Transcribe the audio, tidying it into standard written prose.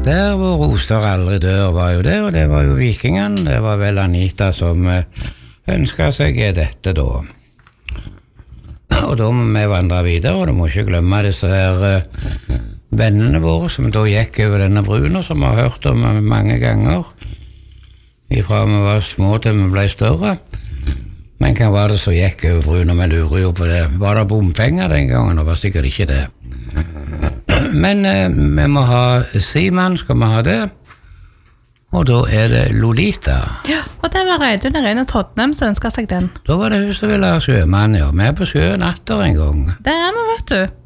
Der hvor Roster aldri dør var jo det, og det var jo vikingen. Det var vel Anita som ønsket seg dette da. Og da må vi vandre videre, og du må ikke glemme disse her vennene våre som da gikk over denne bruna, som vi har hørt om mange ganger. Ifra vi var små til vi ble større. Men hva var det som gikk over bruna, men lurer jo på det. Var det bompenger den gangen? Det var sikkert ikke det. Men vi må ha Simon, skal vi ha det? Og da det Lolita. Ja, og det var Reidun Irene Trodnem som ønsket seg den. Da var det hun som ville ha sjømann, ja. Vi på sjøen atter en gang. Det vi, vet du.